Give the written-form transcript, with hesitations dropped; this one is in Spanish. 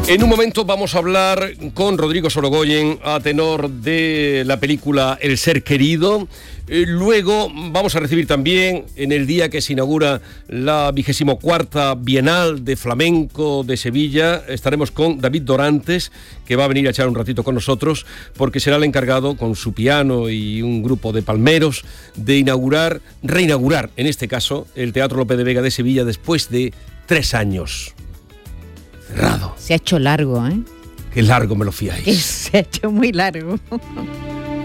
En un momento vamos a hablar con Rodrigo Sorogoyen, a tenor de la película El ser querido. Luego vamos a recibir también, en el día que se inaugura la 24ª Bienal de Flamenco de Sevilla, estaremos con David Dorantes, que va a venir a echar un ratito con nosotros, porque será el encargado, con su piano y un grupo de palmeros, de reinaugurar, en este caso, el Teatro Lope de Vega de Sevilla después de 3 años. Cerrado. Se ha hecho largo, ¿eh? Qué largo me lo fiáis. Se ha hecho muy largo.